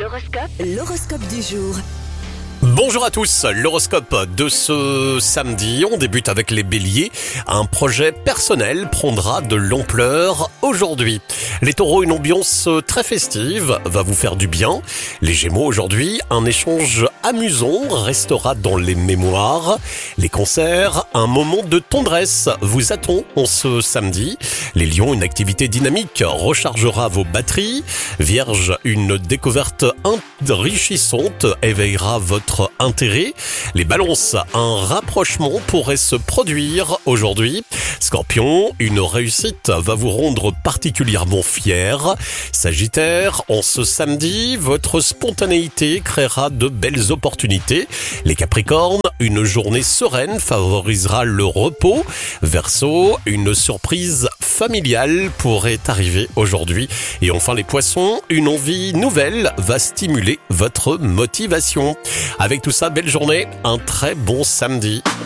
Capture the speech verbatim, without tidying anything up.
L'horoscope. L'horoscope du jour. Bonjour à tous, l'horoscope de ce samedi, on débute avec les béliers. Un projet personnel prendra de l'ampleur aujourd'hui. Les taureaux, une ambiance très festive va vous faire du bien. Les gémeaux, aujourd'hui, un échange amusant restera dans les mémoires. Les cancers, un moment de tendresse vous attend en ce samedi. Les lions, une activité dynamique rechargera vos batteries. Vierge, une découverte enrichissante éveillera votre intérêt. Les balances, un rapprochement pourrait se produire aujourd'hui. Scorpion, une réussite va vous rendre particulièrement fier. Sagittaire, en ce samedi, votre spontanéité créera de belles opportunités. Les Capricornes, une journée sereine favorisera le repos. Verseau, une surprise familiale pourrait arriver aujourd'hui. Et enfin les Poissons, une envie nouvelle va stimuler votre motivation. Avec tout ça, belle journée, un très bon samedi.